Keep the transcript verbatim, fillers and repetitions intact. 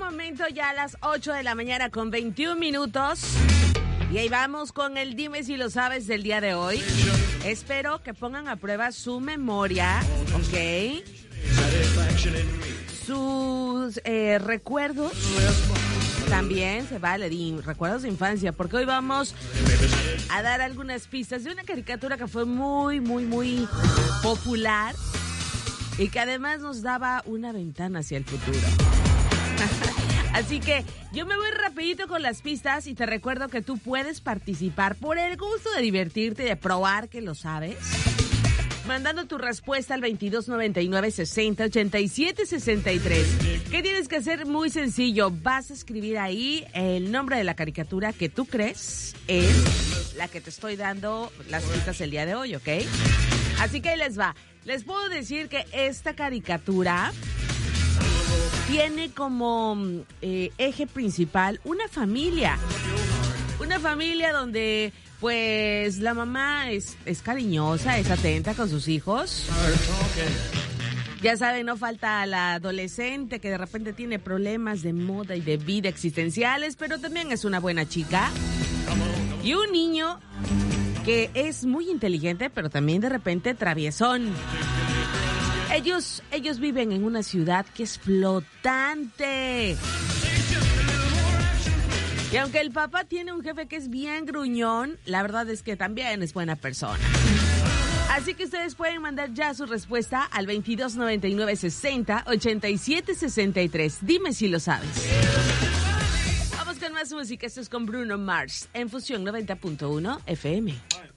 momento ya a las ocho de la mañana con veintiún minutos. Y ahí vamos con el Dime si lo sabes del día de hoy. Espero que pongan a prueba su memoria, ¿ok? Sus eh, recuerdos también se vale, di, recuerdos de infancia, porque hoy vamos a dar algunas pistas de una caricatura que fue muy, muy, muy popular y que además nos daba una ventana hacia el futuro. Así que yo me voy rapidito con las pistas y te recuerdo que tú puedes participar por el gusto de divertirte y de probar que lo sabes, mandando tu respuesta al veintidós noventa y nueve sesenta ochenta y siete sesenta y tres. ¿Qué tienes que hacer? Muy sencillo. Vas a escribir ahí el nombre de la caricatura que tú crees es la que te estoy dando las pistas el día de hoy, ¿ok? Así que ahí les va. Les puedo decir que esta caricatura tiene como eh, eje principal una familia. Una familia donde, pues, la mamá es, es cariñosa, es atenta con sus hijos. Ya saben, no falta la adolescente que de repente tiene problemas de moda y de vida existenciales, pero también es una buena chica. Y un niño que es muy inteligente, pero también de repente traviesón. Ellos, ellos viven en una ciudad que es flotante. Y aunque el papá tiene un jefe que es bien gruñón, la verdad es que también es buena persona. Así que ustedes pueden mandar ya su respuesta al veintidós noventa y nueve sesenta ochenta y siete sesenta y tres. Dime si lo sabes. Vamos con más música. Esto es con Bruno Mars en Fusión noventa punto uno F M.